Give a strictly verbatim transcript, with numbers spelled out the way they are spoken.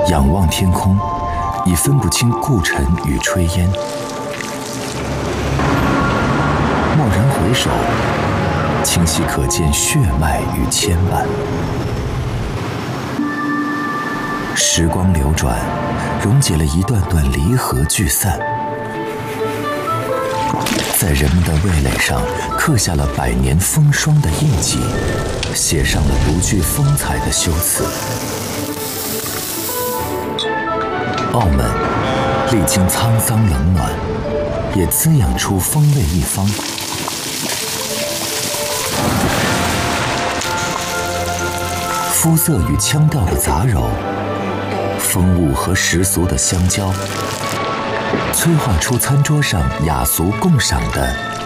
仰望天空，已分不清故尘与炊烟。蓦然回首，清晰可见血脉与牵绊。时光流转，溶解了一段段离合聚散，在人们的味蕾上刻下了百年风霜的印记，写上了不具风采的修辞。澳门历经沧桑冷暖，也滋养出风味一方。肤色与腔调的杂糅，风物和时俗的相交，催化出餐桌上雅俗共赏的